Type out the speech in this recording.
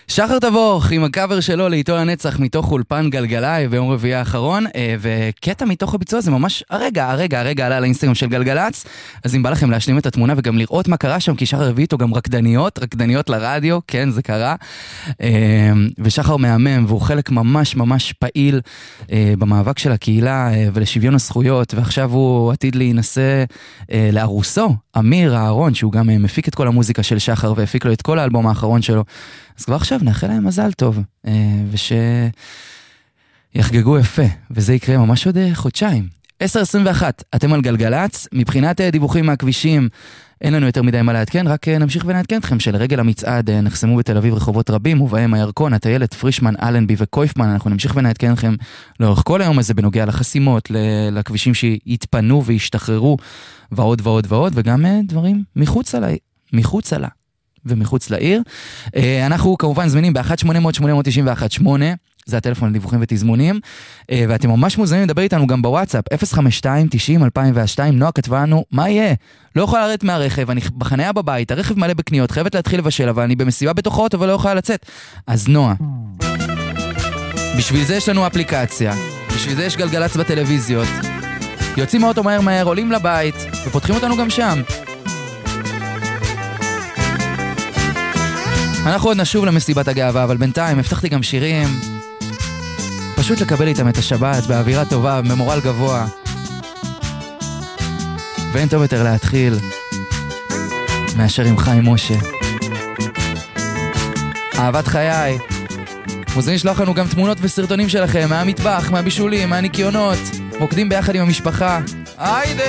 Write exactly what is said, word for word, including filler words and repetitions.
שחר תבוך עם הקאבר שלו לעיתון הנצח מתוך אולפן גלגלאי ביום רביעי האחרון, וקטע מתוך הביצוע זה ממש הרגע, הרגע, הרגע עלה לאינסטגרם של גלגלץ, אז אם בא לכם להשלים את התמונה וגם לראות מה קרה שם, כי שחר הביא איתו גם רקדניות, רקדניות לרדיו, כן זה קרה, ושחר מהמם והוא חלק ממש ממש פעיל במאבק של הקהילה ולשוויון הזכויות, ועכשיו הוא עתיד להינשא לארוסו, אמיר אהרון, שהוא גם מפיק את כל המוזיקה של שחר והפיק לו את כל האלבום האחרון שלו. אז כבר עכשיו נאחל להם מזל טוב, ושיחגגו יפה, וזה יקרה ממש עוד חודשיים. עשר עשרים ואחת, אתם על גלגלץ, מבחינת דיווחים מהכבישים, אין לנו יותר מדי מה לעדכן, רק נמשיך ונעדכן אתכם שלרגל המצעד נחסמו בתל אביב רחובות רבים, ובהם הירקון, הטיילת, פרישמן, אלנבי וקויפמן, אנחנו נמשיך ונעדכן אתכם לאורך כל היום הזה בנוגע לחסימות, לכבישים שיתפנו וישתחררו, ועוד ועוד ועוד, וגם דברים מחוץ עליי, מחוץ עליי. ומחוץ לעיר. אנחנו כמובן זמינים ב-אחת שמונה אפס אפס שמונה תשע אחת שמונה, זה הטלפון לדיווחים ותזמונים, ואתם ממש מוזמנים לדבר איתנו גם בוואטסאפ, אפס חמש שתיים תשעים אלפיים ושתיים, נועה כתבה לנו, מה יהיה? לא יכולה לרדת מהרכב, אני בחניה בבית, הרכב מלא בקניות, חייבת להתחיל לבשל, אבל אני במסיבה בתוך האוטו ולא יכולה לצאת. אז נועה, בשביל זה יש לנו אפליקציה, בשביל זה יש גלגלץ בטלוויזיות, יוצאים מהאוטו מהר מהר, עולים לבית, ופותחים אותנו גם שם. אנחנו עוד נשוב למסיבת הגאווה, אבל בינתיים הבטחתי גם שירים, פשוט לקבל איתם את השבת באווירה טובה, במורל גבוה, ואין טוב יותר להתחיל מאשר עם חיים משה. אהבת חיי, מוזמנים לשלוח לנו גם תמונות וסרטונים שלכם, מהמטבח, מהבישולים, מהניקיונות, רוקדים ביחד עם המשפחה. היידה!